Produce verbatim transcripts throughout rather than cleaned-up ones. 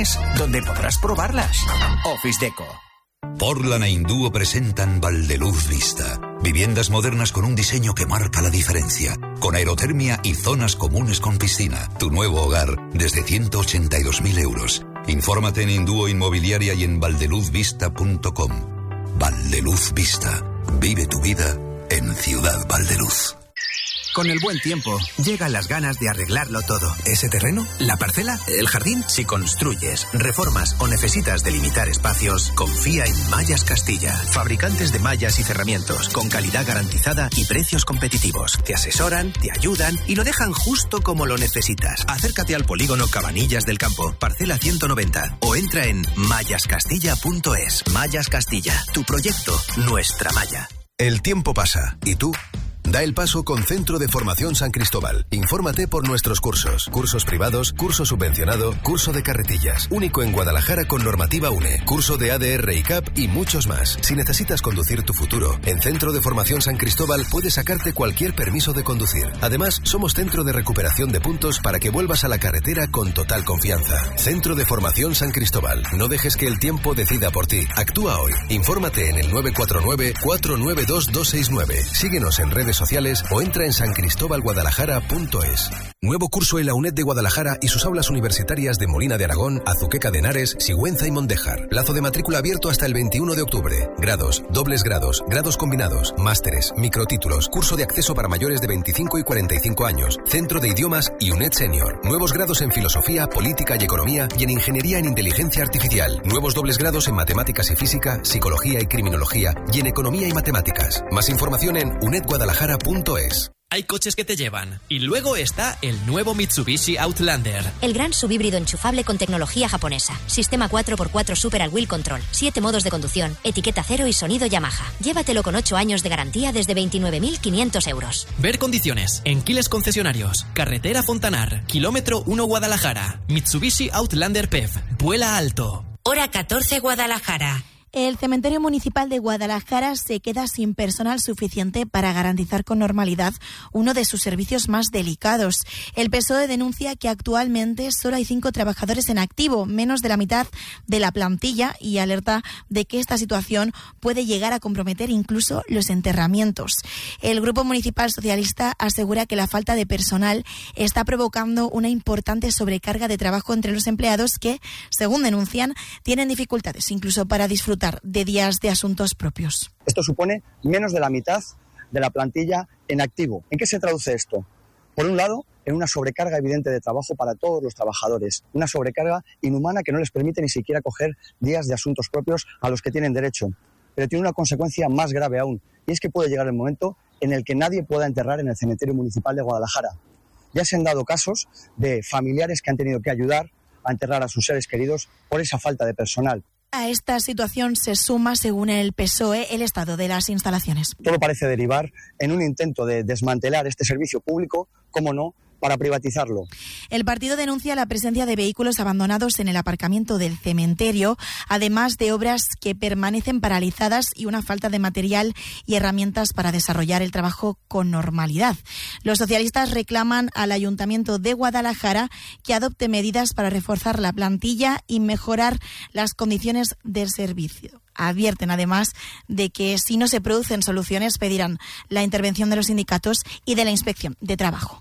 soluciones donde podrás probarlas. Office Deco. Portland e Indúo presentan Valdeluz Vista. Viviendas modernas con un diseño que marca la diferencia. Con aerotermia y zonas comunes con piscina. Tu nuevo hogar desde ciento ochenta y dos mil euros. Infórmate en Indúo Inmobiliaria y en valdeluz vista punto com. Valdeluz Vista. Vive tu vida en Ciudad Valdeluz. Con el buen tiempo, llegan las ganas de arreglarlo todo. ¿Ese terreno? ¿La parcela? ¿El jardín? Si construyes, reformas o necesitas delimitar espacios, confía en Mallas Castilla. Fabricantes de mallas y cerramientos, con calidad garantizada y precios competitivos. Te asesoran, te ayudan y lo dejan justo como lo necesitas. Acércate al polígono Cabanillas del Campo, parcela ciento noventa, o entra en mallas castilla punto es. Mallas Castilla, tu proyecto, nuestra malla. El tiempo pasa, ¿y tú? Da el paso con Centro de Formación San Cristóbal. Infórmate por nuestros cursos. Cursos privados, curso subvencionado, curso de carretillas. Único en Guadalajara con normativa U N E. Curso de A D R y C A P y muchos más. Si necesitas conducir tu futuro, en Centro de Formación San Cristóbal puedes sacarte cualquier permiso de conducir. Además, somos centro de recuperación de puntos para que vuelvas a la carretera con total confianza. Centro de Formación San Cristóbal. No dejes que el tiempo decida por ti. Actúa hoy. Infórmate en el nueve cuatro nueve, cuatro nueve dos, dos seis nueve. Síguenos en redes sociales o entra en san cristóbal guadalajara punto es. Nuevo curso en la UNED de Guadalajara y sus aulas universitarias de Molina de Aragón, Azuqueca de Henares, Sigüenza y Mondéjar. Plazo de matrícula abierto hasta el veintiuno de octubre. Grados, dobles grados, grados combinados, másteres, microtítulos, curso de acceso para mayores de veinticinco y cuarenta y cinco años, centro de idiomas y UNED Senior. Nuevos grados en filosofía, política y economía y en ingeniería en inteligencia artificial. Nuevos dobles grados en matemáticas y física, psicología y criminología y en economía y matemáticas. Más información en uned guadalajara punto es. Hay coches que te llevan. Y luego está el nuevo Mitsubishi Outlander. El gran subhíbrido enchufable con tecnología japonesa. Sistema cuatro por cuatro Super All Wheel Control. siete modos de conducción. Etiqueta cero y sonido Yamaha. Llévatelo con ocho años de garantía desde veintinueve mil quinientos euros. Ver condiciones en Quiles Concesionarios. Carretera Fontanar. Kilómetro uno Guadalajara. Mitsubishi Outlander P E V. Vuela alto. Hora catorce Guadalajara. El cementerio municipal de Guadalajara se queda sin personal suficiente para garantizar con normalidad uno de sus servicios más delicados. El P S O E denuncia que actualmente solo hay cinco trabajadores en activo, menos de la mitad de la plantilla, y alerta de que esta situación puede llegar a comprometer incluso los enterramientos. El Grupo Municipal Socialista asegura que la falta de personal está provocando una importante sobrecarga de trabajo entre los empleados que, según denuncian, tienen dificultades incluso para disfrutar de días de asuntos propios. Esto supone menos de la mitad de la plantilla en activo. ¿En qué se traduce esto? Por un lado, en una sobrecarga evidente de trabajo para todos los trabajadores, una sobrecarga inhumana que no les permite ni siquiera coger días de asuntos propios a los que tienen derecho. Pero tiene una consecuencia más grave aún, y es que puede llegar el momento en el que nadie pueda enterrar en el cementerio municipal de Guadalajara. Ya se han dado casos de familiares que han tenido que ayudar a enterrar a sus seres queridos por esa falta de personal. A esta situación se suma, según el P S O E, el estado de las instalaciones. Todo parece derivar en un intento de desmantelar este servicio público, cómo no, para privatizarlo. El partido denuncia la presencia de vehículos abandonados en el aparcamiento del cementerio, además de obras que permanecen paralizadas y una falta de material y herramientas para desarrollar el trabajo con normalidad. Los socialistas reclaman al Ayuntamiento de Guadalajara que adopte medidas para reforzar la plantilla y mejorar las condiciones del servicio. Advierten además de que si no se producen soluciones pedirán la intervención de los sindicatos y de la Inspección de Trabajo.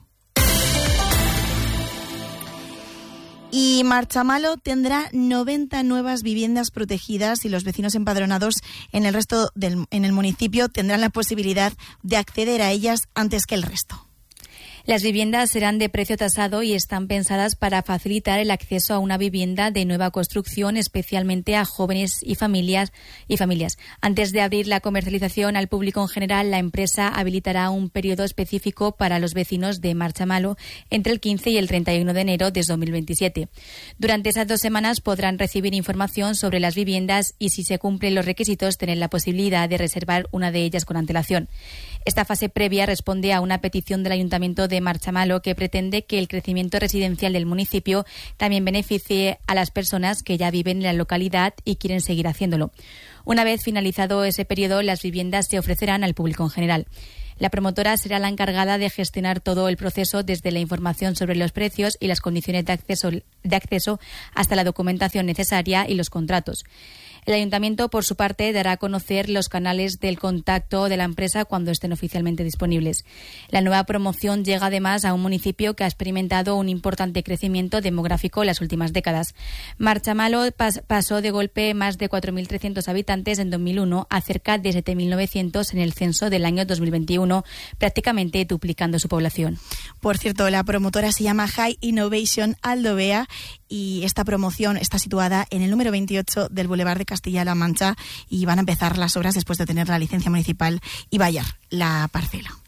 Y Marchamalo tendrá noventa nuevas viviendas protegidas y los vecinos empadronados en el resto del en el municipio tendrán la posibilidad de acceder a ellas antes que el resto. Las viviendas serán de precio tasado y están pensadas para facilitar el acceso a una vivienda de nueva construcción, especialmente a jóvenes y familias y familias. Antes de abrir la comercialización al público en general, la empresa habilitará un periodo específico para los vecinos de Marchamalo entre el quince y el treinta y uno de enero de dos mil veintisiete. Durante esas dos semanas podrán recibir información sobre las viviendas y, si se cumplen los requisitos, tener la posibilidad de reservar una de ellas con antelación. Esta fase previa responde a una petición del Ayuntamiento de Marchamalo que pretende que el crecimiento residencial del municipio también beneficie a las personas que ya viven en la localidad y quieren seguir haciéndolo. Una vez finalizado ese periodo, las viviendas se ofrecerán al público en general. La promotora será la encargada de gestionar todo el proceso, desde la información sobre los precios y las condiciones de acceso, de acceso hasta la documentación necesaria y los contratos. El Ayuntamiento, por su parte, dará a conocer los canales del contacto de la empresa cuando estén oficialmente disponibles. La nueva promoción llega además a un municipio que ha experimentado un importante crecimiento demográfico en las últimas décadas. Marchamalo pas- pasó de golpe más de cuatro mil trescientos habitantes en dos mil uno a cerca de siete mil novecientos en el censo del año dos mil veintiuno, prácticamente duplicando su población. Por cierto, la promotora se llama High Innovation Aldovea y esta promoción está situada en el número veintiocho del Boulevard de Castilla-La Mancha y van a empezar las obras después de tener la licencia municipal y vallar la parcela.